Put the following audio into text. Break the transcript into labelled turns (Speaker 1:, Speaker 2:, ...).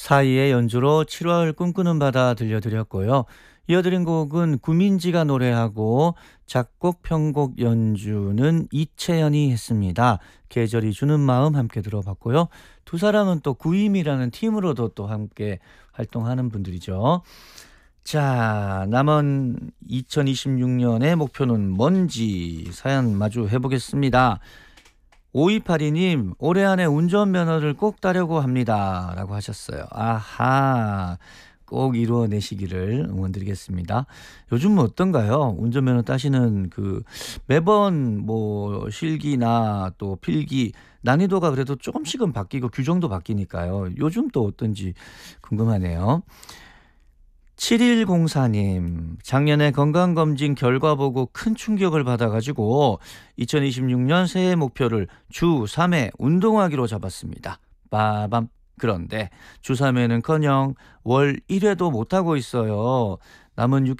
Speaker 1: 사이의 연주로 7월 꿈꾸는 바다 들려드렸고요. 이어드린 곡은 구민지가 노래하고 작곡 편곡 연주는 이채연이 했습니다. 계절이 주는 마음 함께 들어봤고요. 두 사람은 또 구임이라는 팀으로도 또 함께 활동하는 분들이죠. 자, 남은 2026년의 목표는 뭔지 사연 마주 해보겠습니다. 5282님, 올해 안에 운전면허를 꼭 따려고 합니다. 라고 하셨어요. 아하, 꼭 이루어내시기를 응원드리겠습니다. 요즘은 어떤가요? 운전면허 따시는 매번 뭐 실기나 또 필기, 난이도가 그래도 조금씩은 바뀌고 규정도 바뀌니까요. 요즘 또 어떤지 궁금하네요. 7104님, 작년에 건강검진 결과 보고 큰 충격을 받아가지고 2026년 새해 목표를 주 3회 운동하기로 잡았습니다. 빠밤. 그런데 주 3회는커녕 월 1회도 못하고 있어요. 남은